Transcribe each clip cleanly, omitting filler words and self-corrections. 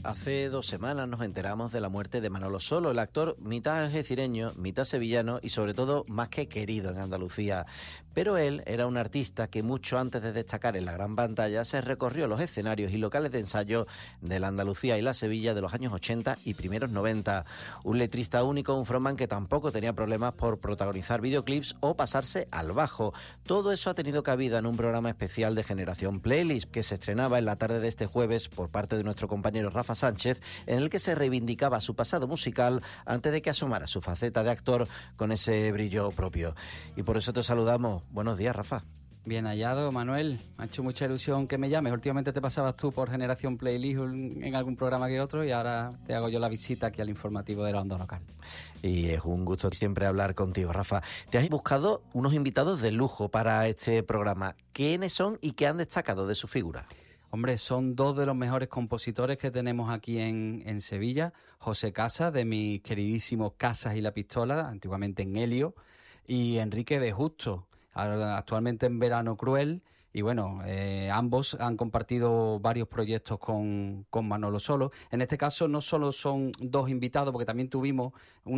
Hace 2 semanas nos enteramos de la muerte de Manolo Solo, el actor mitad algecireño, mitad sevillano y sobre todo más que querido en Andalucía. Pero él era un artista que mucho antes de destacar en la gran pantalla se recorrió los escenarios y locales de ensayo de la Andalucía y la Sevilla de los años 80 y primeros 90. Un letrista único, un frontman que tampoco tenía problemas por protagonizar videoclips o pasarse al bajo. Todo eso ha tenido cabida en un programa especial de Generación Playlist que se estrenaba en la tarde de este jueves por parte de nuestro compañero Rafa Sánchez, en el que se reivindicaba su pasado musical antes de que asomara su faceta de actor con ese brillo propio. Y por eso te saludamos. Buenos días, Rafa. Bien hallado, Manuel. Me ha hecho mucha ilusión que me llames. Últimamente te pasabas tú por Generación Playlist en algún programa que otro y ahora te hago yo la visita aquí al informativo de la onda local. Y es un gusto siempre hablar contigo, Rafa. Te has buscado unos invitados de lujo para este programa. ¿Quiénes son y qué han destacado de su figura? Hombre, son dos de los mejores compositores que tenemos aquí en Sevilla. José Casas, de mis queridísimos Casas y la Pistola, antiguamente en Helio, y Enrique de Justo, actualmente en Verano Cruel. Y bueno, ambos han compartido varios proyectos con Manolo Solo. En este caso no solo son dos invitados, porque también tuvo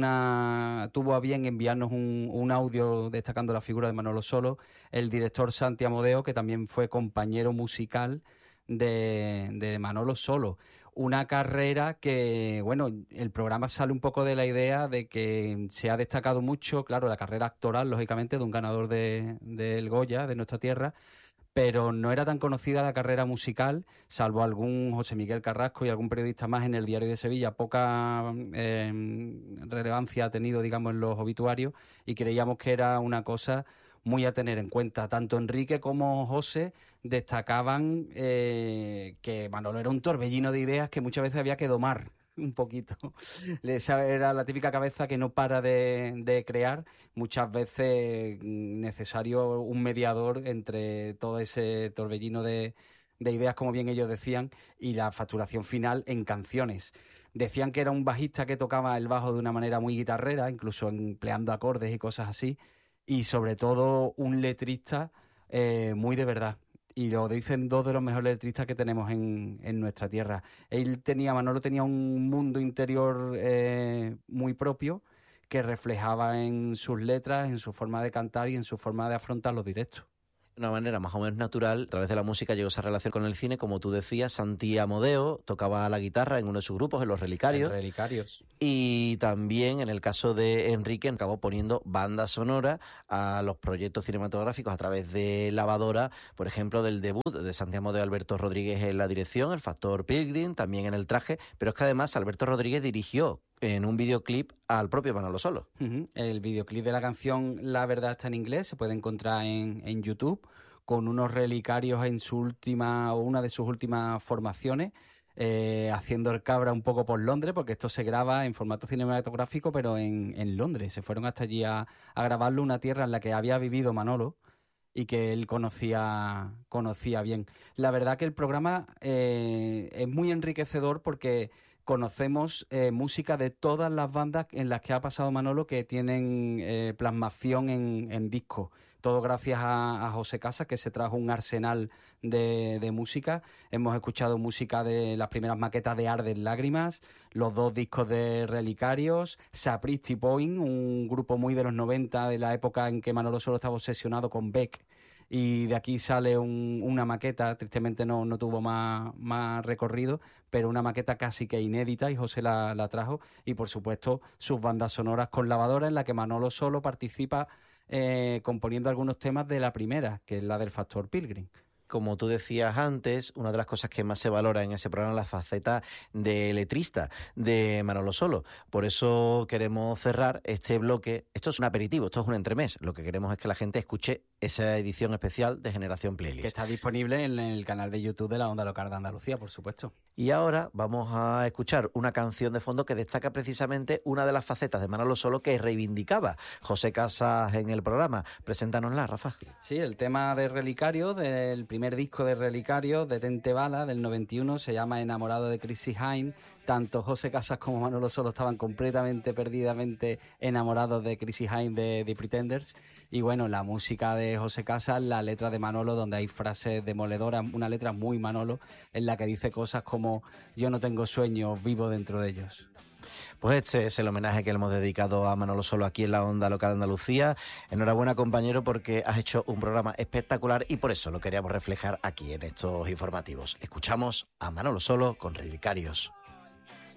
a bien enviarnos un audio destacando la figura de Manolo Solo, el director Santi Amodeo, que también fue compañero musical de Manolo Solo. Una carrera que, bueno, el programa sale un poco de la idea de que se ha destacado mucho, claro, la carrera actoral, lógicamente, de un ganador del Goya, de nuestra tierra, pero no era tan conocida la carrera musical, salvo algún José Miguel Carrasco y algún periodista más en el Diario de Sevilla. Poca relevancia ha tenido, digamos, en los obituarios, y creíamos que era una cosa muy a tener en cuenta. Tanto Enrique como José destacaban que Manolo era un torbellino de ideas que muchas veces había que domar un poquito. Esa era la típica cabeza que no para de crear, muchas veces necesario un mediador entre todo ese torbellino de ideas, como bien ellos decían, y la facturación final en canciones. Decían que era un bajista que tocaba el bajo de una manera muy guitarrera, incluso empleando acordes y cosas así, y sobre todo un letrista muy de verdad. Y lo dicen dos de los mejores letristas que tenemos en nuestra tierra. Manolo tenía un mundo interior muy propio que reflejaba en sus letras, en su forma de cantar y en su forma de afrontar los directos. De una manera más o menos natural, a través de la música llegó esa relación con el cine, como tú decías. Santi Amodeo tocaba la guitarra en uno de sus grupos, en Los Relicarios. Y también, en el caso de Enrique, acabó poniendo banda sonora a los proyectos cinematográficos a través de Lavadora, por ejemplo, del debut de Santi Amodeo, Alberto Rodríguez en la dirección, El Factor Pilgrim, también en el traje, pero es que además Alberto Rodríguez dirigió en un videoclip al propio Manolo Solo. El videoclip de la canción La Verdad está en inglés, se puede encontrar en YouTube, con unos relicarios en una de sus últimas formaciones, haciendo el cabra un poco por Londres, porque esto se graba en formato cinematográfico, pero en Londres. Se fueron hasta allí a grabarlo, una tierra en la que había vivido Manolo y que él conocía bien. La verdad que el programa es muy enriquecedor porque conocemos música de todas las bandas en las que ha pasado Manolo, que tienen plasmación en disco. Todo gracias a José Casas, que se trajo un arsenal de música. Hemos escuchado música de las primeras maquetas de Arden Lágrimas, los 2 discos de Relicarios, Sapristi Point, un grupo muy de los 90, de la época en que Manolo Solo estaba obsesionado con Beck. Y de aquí sale una maqueta, tristemente no tuvo más recorrido, pero una maqueta casi que inédita, y José la trajo. Y por supuesto sus bandas sonoras con Lavadora, en la que Manolo Solo participa componiendo algunos temas de la primera, que es la del Factor Pilgrim. Como tú decías antes, una de las cosas que más se valora en ese programa es la faceta de letrista de Manolo Solo. Por eso queremos cerrar este bloque. Esto es un aperitivo, esto es un entremés. Lo que queremos es que la gente escuche esa edición especial de Generación Playlist. Que está disponible en el canal de YouTube de la Onda Local de Andalucía, por supuesto. Y ahora vamos a escuchar una canción de fondo que destaca precisamente una de las facetas de Manolo Solo que reivindicaba José Casas en el programa. Preséntanosla, Rafa. Sí, el tema de Relicario, del primer primer disco de Relicarios, de Tente Bala, del 91, se llama Enamorado de Chrissy Hynde. Tanto José Casas como Manolo Solo estaban completamente, perdidamente enamorados de Chrissy Hynde de The Pretenders. Y bueno, la música de José Casas, la letra de Manolo, donde hay frases demoledoras, una letra muy Manolo, en la que dice cosas como: yo no tengo sueños, vivo dentro de ellos. Pues este es el homenaje que le hemos dedicado a Manolo Solo aquí en la Onda Local de Andalucía. Enhorabuena, compañero, porque has hecho un programa espectacular y por eso lo queríamos reflejar aquí en estos informativos. Escuchamos a Manolo Solo con Relicarios.